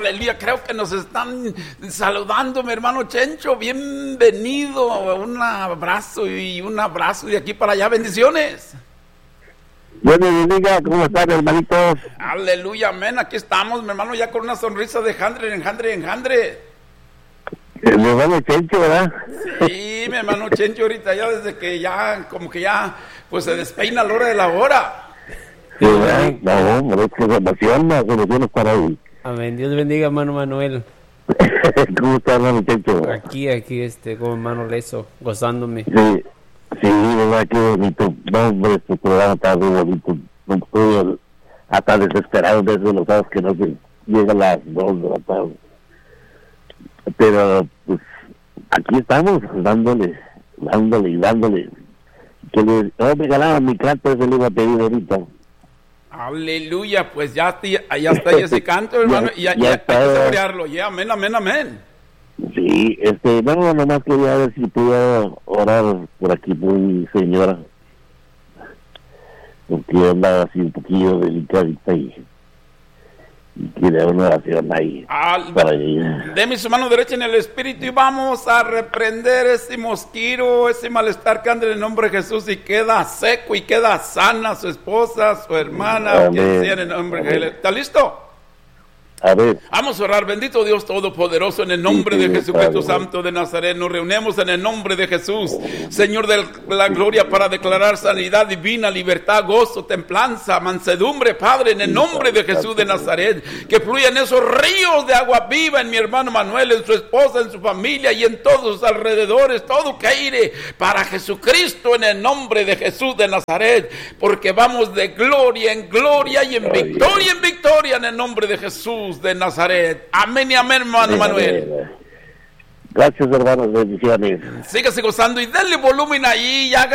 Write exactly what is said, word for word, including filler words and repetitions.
aleluya. Creo que nos están saludando, mi hermano Chencho. Bienvenido. Un abrazo y un abrazo de aquí para allá. Bendiciones. Dios me bendiga, ¿cómo están, hermanitos? Aleluya, amén. Aquí estamos, mi hermano, ya con una sonrisa de jandre, en jandre, en jandre. Mi hermano Chencho, ¿verdad? Sí, mi hermano Chencho, ahorita ya desde que ya, como que ya, pues se despeina a la hora de la hora. Sí, ¿verdad? No, pero es que se emociona, se emociona para hoy. Amén. Dios bendiga, hermano Manuel. ¿Cómo está, hermano Chencho? Aquí, aquí, este, como hermano Leso, gozándome. Sí. Sí, verdad, qué bonito. No, hombre, este programa está muy bonito. No estoy hasta desesperado desde los sábados que no se llega a las dos de la tarde. Pero, pues, aquí estamos, dándole, dándole y dándole. Que le, oh, me ganaron mi canto, ese le iba a pedir ahorita. Aleluya, pues ya, ya está ese canto, hermano, y ya, ya, ya hay que saborearlo. Ya, amén, amén, amén. Sí, este, no, nomás quería ver si podía orar por aquí por mi señora, porque andaba así un poquillo delicadita y, y quería una oración ahí Al, para ella. Deme su mano derecha en el espíritu y vamos a reprender ese mosquito, ese malestar que anda en el nombre de Jesús y queda seco y queda sana su esposa, su hermana, Amén. quien sea en el nombre de Jesús. ¿Está listo? A ver. Vamos a orar, bendito Dios Todopoderoso, en el nombre sí, sí, de Jesucristo Padre. Santo de Nazaret, nos reunimos en el nombre de Jesús, Señor de la gloria, para declarar sanidad divina, libertad, gozo, templanza, mansedumbre, Padre, en el nombre de Jesús de Nazaret, que fluyan esos ríos de agua viva en mi hermano Manuel, en su esposa, en su familia y en todos sus alrededores, todo que aire para Jesucristo en el nombre de Jesús de Nazaret, porque vamos de gloria en gloria y en victoria en victoria en el nombre de Jesús de Nazaret. Amén y amén, hermano Manuel. Gracias, hermanos, bendiciones. Sígase gozando y denle volumen ahí y haga